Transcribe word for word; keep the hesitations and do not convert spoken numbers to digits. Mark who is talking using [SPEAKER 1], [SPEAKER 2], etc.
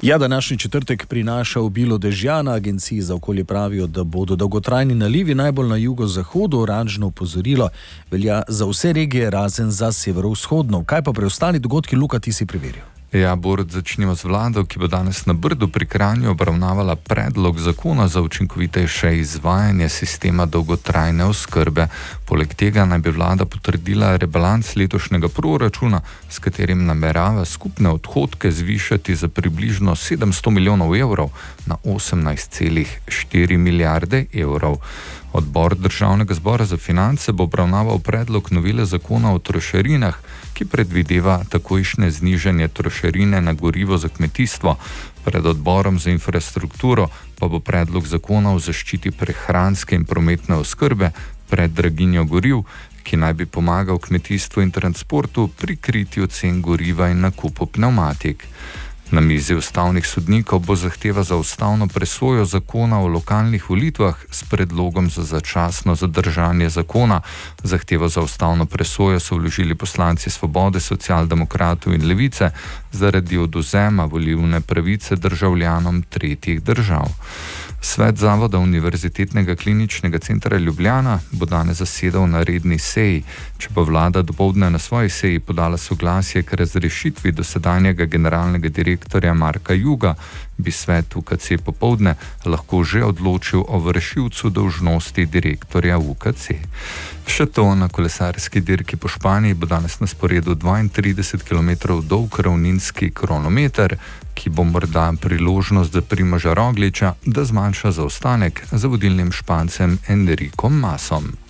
[SPEAKER 1] Ja, današnji četrtek prinaša obilo dežja. Na Agenciji za okolje pravijo, da bodo dolgotrajni nalivi najbolj na jugozahodu. Oranžno opozorilo velja za vse regije, razen za severovzhodno. Kaj pa preostali dogodki, Luka, ti si preveril?
[SPEAKER 2] Ja, Borut, začnimo z vlado, ki bo danes na Brdu pri Kranju obravnavala predlog zakona za učinkovitejše izvajanje sistema dolgotrajne oskrbe. Poleg tega naj bi vlada potrdila rebalans letošnjega proračuna, s katerim namerava skupne odhodke zvišati za približno sedemsto milijonov evrov na osemnajst celih štiri milijarde evrov. Odbor Državnega zbora za finance bo obravnaval predlog novele zakona o trošarinah, ki predvideva takojšnje znižanje trošarine na gorivo za kmetijstvo. Pred odborom za infrastrukturo pa bo predlog zakona o zaščiti prehranske in prometne oskrbe pred draginjo goriv, ki naj bi pomagal kmetijstvu in transportu pri kritju cen goriva in nakupu pnevmatik. Na mizi ustavnih sodnikov bo zahteva za ustavno presojo zakona o lokalnih volitvah s predlogom za začasno zadržanje zakona. Zahtevo za ustavno presojo so vložili poslanci Svobode, Socialdemokratov in Levice zaradi odvzema volilne pravice državljanom tretjih držav. Svet Zavoda Univerzitetnega kliničnega centra Ljubljana bo danes zasedal na redni seji. Če bo vlada dopoldne na svoji seji podala soglasje k razrešitvi dosedanjega generalnega direktorja Marka Juga, bi svet U K C popoldne lahko že odločil o vršilcu dolžnosti direktorja U K C. Še to, na kolesarski dirki po Španiji bo danes na sporedu dvaintrideset kilometrov dolg ravninski kronometer, ki bo morda priložnost za Primoža Rogliča, da zmanjša zaostanek za vodilnim Špancem Enricom Masom.